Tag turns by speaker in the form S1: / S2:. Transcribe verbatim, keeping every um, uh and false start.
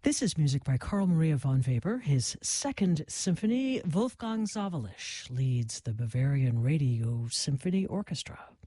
S1: This is music by Carl Maria von Weber. His second symphony, Wolfgang Sawallisch leads the Bavarian Radio Symphony Orchestra.